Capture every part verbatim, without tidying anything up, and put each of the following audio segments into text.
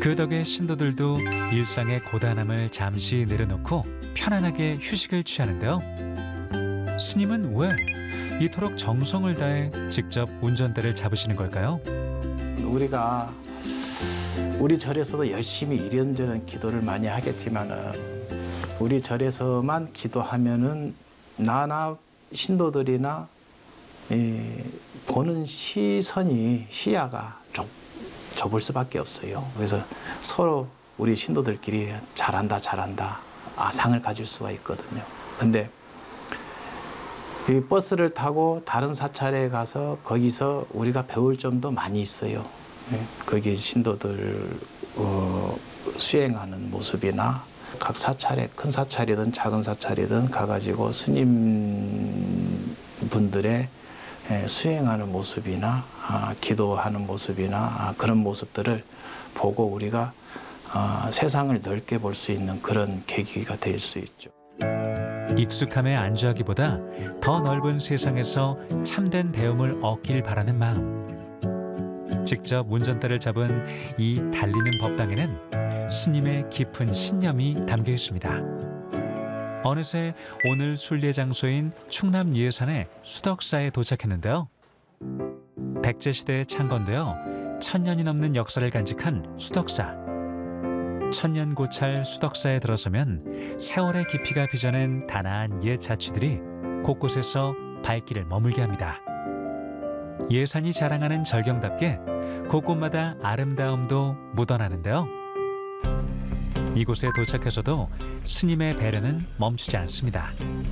그 덕에 신도들도 일상의 고단함을 잠시 내려놓고 편안하게 휴식을 취하는데요. 스님은 왜 이토록 정성을 다해 직접 운전대를 잡으시는 걸까요? 우리가 우리 절에서도 열심히 이런저런 기도를 많이 하겠지만은 우리 절에서만 기도하면은 나나 신도들이나 이 보는 시선이 시야가 좀 좁을 수밖에 없어요. 그래서 서로 우리 신도들끼리 잘한다 잘한다 아상을 가질 수가 있거든요. 근데 이 버스를 타고 다른 사찰에 가서 거기서 우리가 배울 점도 많이 있어요. 거기 신도들 어, 수행하는 모습이나 각 사찰에 큰 사찰이든 작은 사찰이든 가가지고 스님분들의 수행하는 모습이나 아, 기도하는 모습이나 아, 그런 모습들을 보고 우리가 아, 세상을 넓게 볼 수 있는 그런 계기가 될 수 있죠. 익숙함에 안주하기보다 더 넓은 세상에서 참된 배움을 얻길 바라는 마음. 직접 운전대를 잡은 이 달리는 법당에는 스님의 깊은 신념이 담겨 있습니다. 어느새 오늘 순례 장소인 충남 예산의 수덕사에 도착했는데요. 백제시대에 창건되어 천년이 넘는 역사를 간직한 수덕사. 천년고찰 수덕사에 들어서면 세월의 깊이가 빚어낸 단아한 옛 자취들이 곳곳에서 발길을 머물게 합니다. 예산이 자랑하는 절경답게 곳곳마다 아름다움도 묻어나는데요. 이곳에 도착해서도 스님의 배려는 멈추지 않습니다.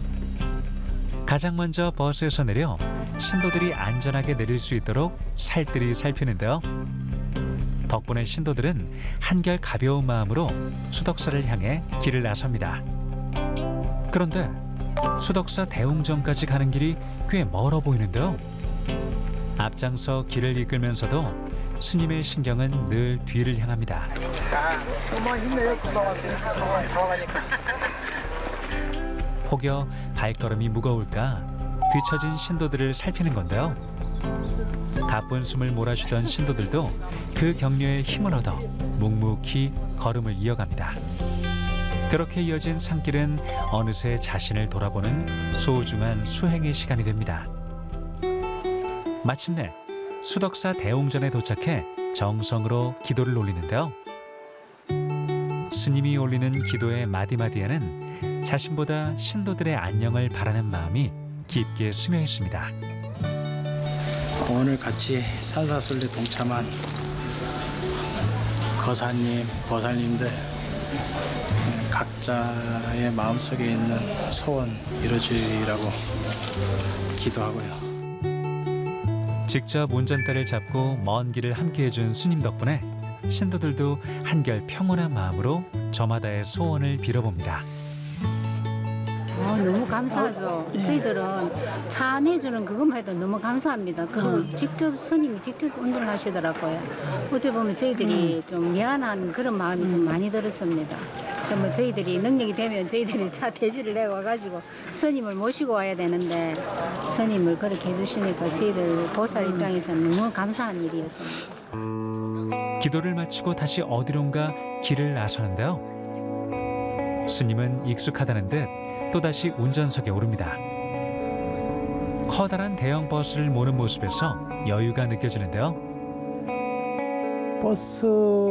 가장 먼저 버스에서 내려 신도들이 안전하게 내릴 수 있도록 살뜰히 살피는데요. 덕분에 신도들은 한결 가벼운 마음으로 수덕사를 향해 길을 나섭니다. 그런데 수덕사 대웅전까지 가는 길이 꽤 멀어 보이는데요. 앞장서 길을 이끌면서도 스님의 신경은 늘 뒤를 향합니다. 혹여 발걸음이 무거울까 뒤처진 신도들을 살피는 건데요. 가쁜 숨을 몰아주던 신도들도 그 격려에 힘을 얻어 묵묵히 걸음을 이어갑니다. 그렇게 이어진 산길은 어느새 자신을 돌아보는 소중한 수행의 시간이 됩니다. 마침내 수덕사 대웅전에 도착해 정성으로 기도를 올리는데요. 스님이 올리는 기도의 마디마디에는 자신보다 신도들의 안녕을 바라는 마음이 깊게 스며 있습니다. 오늘 같이 산사순례 동참한 거사님, 보살님들 각자의 마음속에 있는 소원 이루어지라고 기도하고요. 직접 운전대를 잡고 먼 길을 함께 해준 스님 덕분에 신도들도 한결 평온한 마음으로 저마다의 소원을 빌어봅니다. 아, 너무 감사하죠. 저희들은 차 내주는 그것만 해도 너무 감사합니다. 그럼 직접 스님이 직접 운전을 하시더라고요. 어제 보면 저희들이 좀 미안한 그런 마음이 좀 많이 들었습니다. 그러면 저희들이 능력이 되면 저희들이 차 대지를 내와가지고 스님을 모시고 와야 되는데 스님을 그렇게 해주시니까 저희들 보살 입장에서는 너무 감사한 일이었습니다. 기도를 마치고 다시 어디론가 길을 나서는데요. 스님은 익숙하다는 듯 또다시 운전석에 오릅니다. 커다란 대형 버스를 모는 모습에서 여유가 느껴지는데요. 버스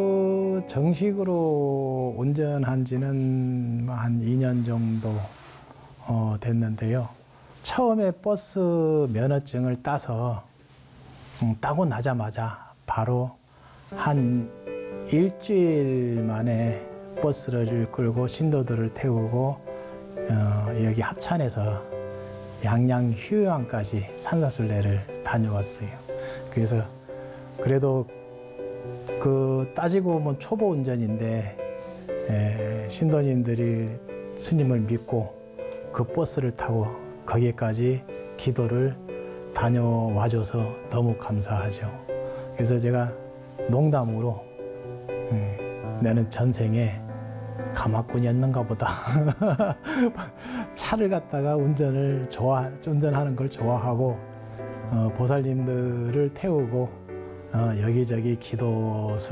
정식으로 운전한 지는 한 이 년 정도 어, 됐는데요. 처음에 버스 면허증을 따서 음, 따고 나자마자 바로 한 일주일 만에 버스를 끌고 신도들을 태우고 어, 여기 합천에서 양양 휴양까지 산사순례를 다녀왔어요. 그래서 그래도 그 따지고 보면 초보 운전인데 에, 신도님들이 스님을 믿고 그 버스를 타고 거기까지 기도를 다녀와줘서 너무 감사하죠. 그래서 제가 농담으로 에, 나는 전생에 가마꾼이었는가 보다. 차를 갖다가 운전을 좋아, 운전하는 걸 좋아하고 어, 보살님들을 태우고 어, 여기저기 기도